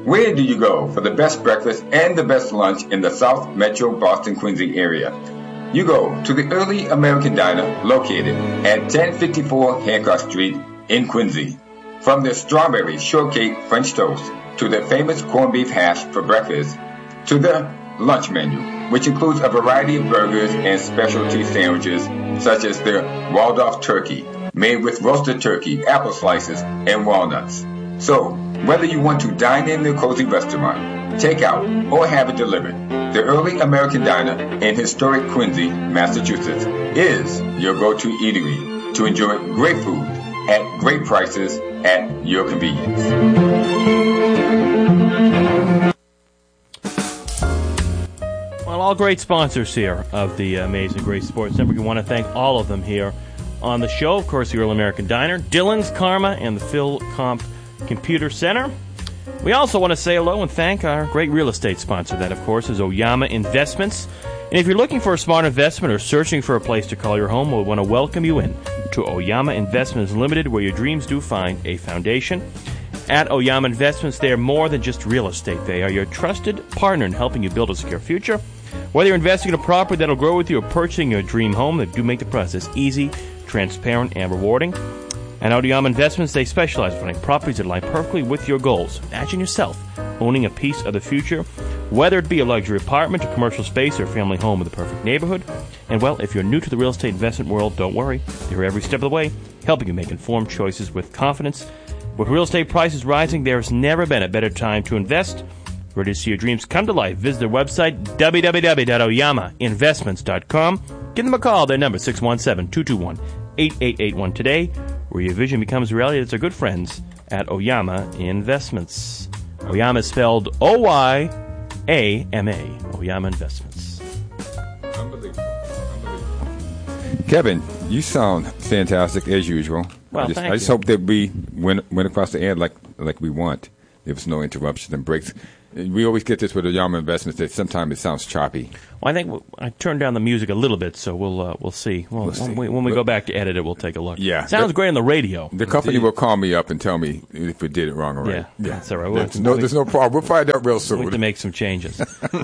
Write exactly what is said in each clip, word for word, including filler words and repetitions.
Where do you go for the best breakfast and the best lunch in the South Metro Boston Quincy area? You go to the Early American Diner located at ten fifty-four Hancock Street in Quincy. From their strawberry shortcake French toast to their famous corned beef hash for breakfast to their lunch menu, which includes a variety of burgers and specialty sandwiches such as their Waldorf turkey made with roasted turkey, apple slices, and walnuts. So, whether you want to dine in their cozy restaurant, take out, or have it delivered, the Early American Diner in historic Quincy, Massachusetts is your go-to eatery to enjoy great food at great prices at your convenience. Well, all great sponsors here of the Amazing Grace Sports Network. We want to thank all of them here on the show. Of course, the Early American Diner, Dillon's Karma, and the Phil Comp Computer Center. We also want to say hello and thank our great real estate sponsor. That, of course, is Oyama Investments. And if you're looking for a smart investment or searching for a place to call your home, we want to welcome you in to Oyama Investments Limited, where your dreams do find a foundation. At Oyama Investments, they are more than just real estate. They are your trusted partner in helping you build a secure future. Whether you're investing in a property that'll grow with you or purchasing your dream home, they do make the process easy, transparent, and rewarding. At Oyama Investments, they specialize in finding properties that align perfectly with your goals. Imagine yourself owning a piece of the future, whether it be a luxury apartment, a commercial space, or a family home in the perfect neighborhood. And, well, if you're new to the real estate investment world, don't worry. They're every step of the way, helping you make informed choices with confidence. With real estate prices rising, there's never been a better time to invest. Ready to see your dreams come to life? Visit their website, w w w dot oyama investments dot com. Give them a call. Their number, six one seven, two two one, eight eight eight one today, where your vision becomes reality. It's our good friends at Oyama Investments. Oyama is spelled O Y A M A. Oyama Investments. Unbelievable. Unbelievable. Kevin, you sound fantastic as usual. Well, I just, thank I just you. hope that we went, went across the air like like we want. There was no interruptions and breaks. We always get this with Oyama Investments that sometimes it sounds choppy. Well, I think w- I turned down the music a little bit, so we'll uh, we'll see. Well, We'll see. When we, when we But- go back to edit it, we'll take a look. Yeah. Sounds The- great on the radio. The company will call me up and tell me if we did it wrong or right. Yeah, that's all right. We'll- There's no, there's no problem. We'll find out real We soon. have to make some changes.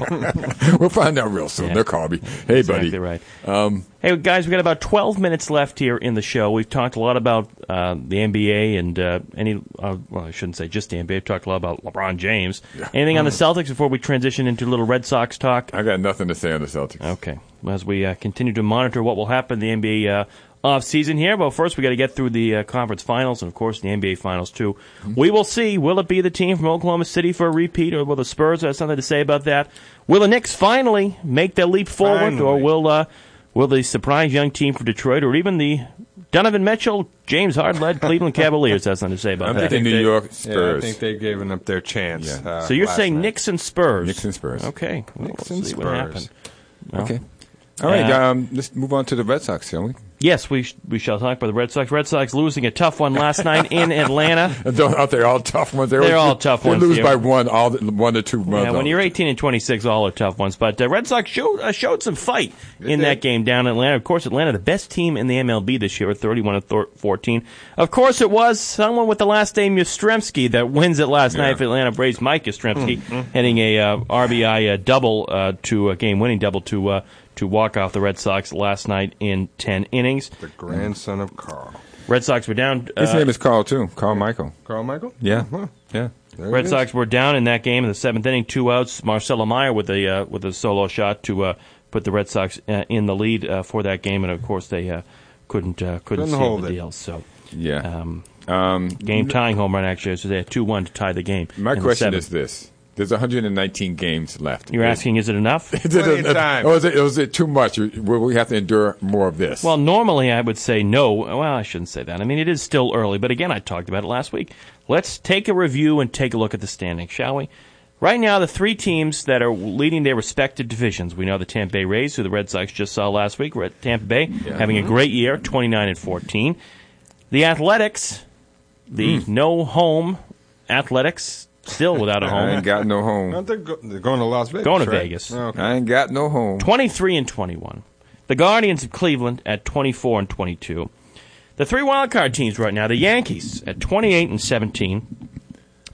We'll find out real soon. Yeah. They'll call me. Hey, Exactly buddy. right. Um, Hey, guys, we've got about twelve minutes left here in the show. We've talked a lot about uh, the N B A and uh, any, uh, well, I shouldn't say just the N B A. We've talked a lot about LeBron James. Yeah. Anything on the Celtics before we transition into a little Red Sox talk? I got nothing to say on the Celtics. Okay. As we uh, continue to monitor what will happen in the N B A uh, off-season here, well, first we got to get through the uh, conference finals and, of course, the N B A finals, too. Mm-hmm. We will see. Will it be the team from Oklahoma City for a repeat, or will the Spurs have something to say about that? Will the Knicks finally make their leap forward, Finally. or will uh, will the surprise young team from Detroit, or even the Donovan Mitchell, James Harden-led Cleveland Cavaliers have something to say about I'm that? thinking New they- York Yeah, I Spurs. think they've given up their chance. Yeah. uh, So you're last saying night. Knicks and Spurs? Knicks and Spurs. Okay. Well, Knicks we'll and see what Spurs. happens. Well, Okay. All right. Uh, Um, let's move on to the Red Sox, shall we? Yes, we sh- we shall talk about the Red Sox. Red Sox losing a tough one last night in Atlanta. And don't- Aren't they all tough ones? They're, They're always- all tough they ones lose here. by one, all the, one or two months. Yeah, when you're eighteen and twenty-six, all are tough ones. But uh, Red Sox showed uh, showed some fight in did. that game down in Atlanta. Of course, Atlanta, the best team in the M L B this year, thirty-one and fourteen. Of course, it was someone with the last name Yastrzemski that wins it last Yeah. night for Atlanta Braves. Mike Yastrzemski hitting a uh, R B I uh, double uh, to a game-winning double to uh, to walk off the Red Sox last night in ten innings. The grandson of Carl. Red Sox were down. Uh, His name is Carl, too. Carl Michael. Carl Michael? Yeah. Huh. Yeah. There Red it is. Sox were down in that game in the seventh inning, two outs. Marcelo Meyer with a uh, with a solo shot to uh, put the Red Sox uh, in the lead uh, for that game, and of course they uh, couldn't uh, couldn't, Couldn't seal hold the it. deal. So Yeah. um, Um, game tying home run actually, so they had two one to tie the game. my in the question seventh. is this. There's one hundred nineteen games left. You're asking, is it enough? Is it, Plenty of time. or is it, or is it too much? Will we have to endure more of this? Well, normally I would say no. Well, I shouldn't say that. I mean, it is still early, but again, I talked about it last week. Let's take a review and take a look at the standings, shall we? Right now, the three teams that are leading their respective divisions. We know the Tampa Bay Rays, who the Red Sox just saw last week. We're at Tampa Bay, Yeah. having a great year, twenty-nine and fourteen. The Athletics, the Mm. no home Athletics, still without a I home, ain't got no home. Aren't they go- they're going to Las Vegas. Going to right? Vegas. Oh, okay. I ain't got no home. twenty-three and twenty-one. The Guardians of Cleveland at twenty-four and twenty-two. The three wild card teams right now, the Yankees at twenty-eight and seventeen.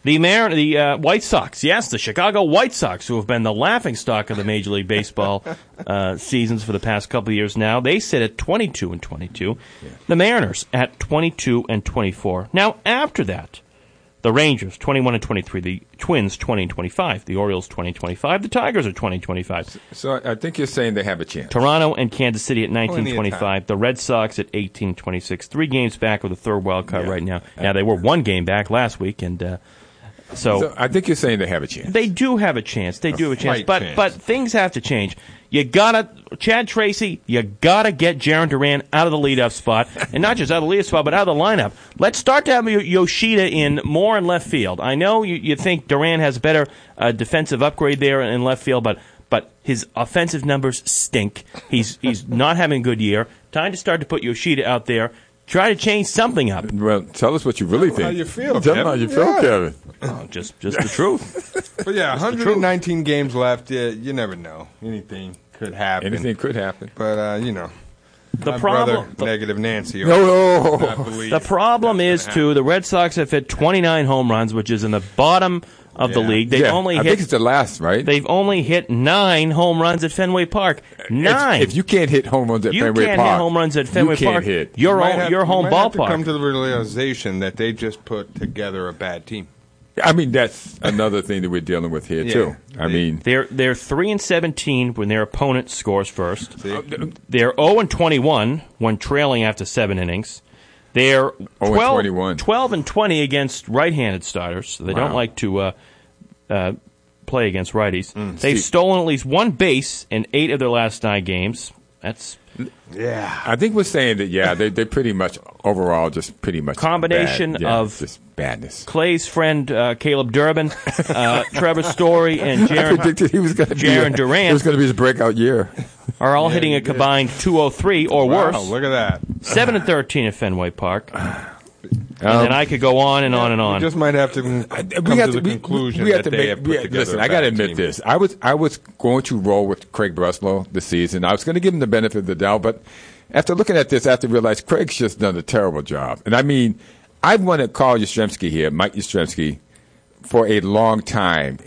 The Mar- the uh, White Sox, yes, the Chicago White Sox, who have been the laughingstock of the Major League Baseball uh, seasons for the past couple of years now, they sit at twenty-two and twenty-two. Yeah. The Mariners at twenty-two and twenty-four. Now, after that, the Rangers twenty-one and twenty-three, the Twins twenty and twenty-five, the Orioles twenty and twenty-five, the Tigers are twenty and twenty-five. So I think you're saying they have a chance. Toronto and Kansas City at nineteen and twenty-five, the Red Sox at eighteen and twenty-six, three games back with a third wild card yeah. right now. Now they were one game back last week, and uh, so, so I think you're saying they have a chance. They do have a chance. They a do have a chance, but chance. but things have to change. You gotta, Chad Tracy, you gotta get Jarren Duran out of the leadoff spot, and not just out of the leadoff spot, but out of the lineup. Let's start to have Yoshida in more in left field. I know you, you think Duran has a better uh, defensive upgrade there in left field, but but his offensive numbers stink. He's he's not having a good year. Time to start to put Yoshida out there. Try to change something up. Well, tell us what you really how, think. How you feel, Tell Kevin. how you feel, yeah. Kevin. Oh, just just the truth. But yeah, one hundred nineteen games left. Yeah, you never know. Anything could happen. Anything could happen. But, uh, you know. The my problem, brother, Negative Nancy. No, no. The problem is, too, the Red Sox have hit twenty-nine home runs, which is in the bottom of yeah. the league. They've yeah, only I hit, think it's the last, right? They've only hit nine home runs at Fenway Park. Nine. If, if you can't hit home runs at you Fenway can't Park, hit home runs at Fenway you can't Park. Hit. Your You own, might have- your home you might have to ballpark. come to the realization that they just put together a bad team. I mean, that's another thing that we're dealing with here Yeah. too. I They- mean, They're they're three and seventeen when their opponent scores first. See? They're zero and twenty-one when trailing after seven innings. They're and twelve, twenty-one. twelve and twenty against right-handed starters. So they Wow. don't like to uh, uh, play against righties. Mm, They've see- stolen at least one base in eight of their last nine games. That's Yeah. I think we're saying that. Yeah, they they pretty much overall just pretty much Combination bad. Yeah, of- just badness. Clay's friend uh, Caleb Durbin, uh, Trevor Story, and I Jarren predicted he was going to be Jarren a- Durant. It was going to be his breakout year. are all Yeah, hitting you a did. combined two oh three or Wow, worse. look at that. seven and thirteen at Fenway Park. And Um, then I could go on and on and We on. just might have to come we have to the we- conclusion we have that to they make, have put we- together listen, a I got to bad admit team. this. I was I was going to roll with Craig Breslow this season. I was going to give him the benefit of the doubt, but after looking at this, I have to realize Craig's just done a terrible job. And I mean, I've wanted Carl Yastrzemski here, Mike Yastrzemski, for a long time.